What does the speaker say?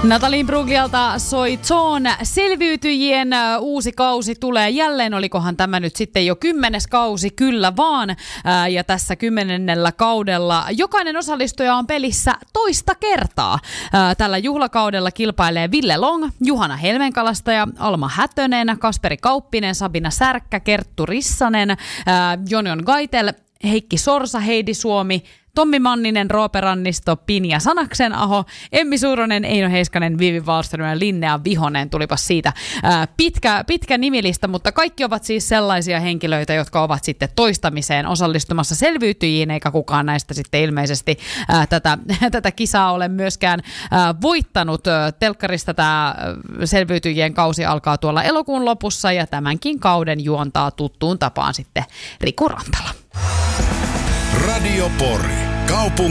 Natalie Imbruglialta soi Zone. Selviytyjien uusi kausi tulee jälleen. Olikohan tämä nyt sitten jo 10. kausi? Kyllä vaan. Ja tässä 10. kaudella jokainen osallistuja on pelissä toista kertaa. Tällä juhlakaudella kilpailee Ville Long, Juhana Helmenkalastaja, Alma Hätönen, Kasperi Kauppinen, Sabina Särkkä, Kerttu Rissanen, Jonion Gaitel, Heikki Sorsa, Heidi Suomi, Tommi Manninen, Roope Rannisto, Pinja Sanaksenaho, Emmi Suuronen, Eino Heiskanen, Vivi Wallström ja Linnea Vihonen. Tulipas siitä pitkä nimilista, mutta kaikki ovat siis sellaisia henkilöitä, jotka ovat sitten toistamiseen osallistumassa selviytyjiin, eikä kukaan näistä sitten ilmeisesti tätä kisaa ole myöskään voittanut. Telkkarista tämä selviytyjien kausi alkaa tuolla elokuun lopussa ja tämänkin kauden juontaa tuttuun tapaan sitten Riku Rantala. Radio Pori. Kaupungin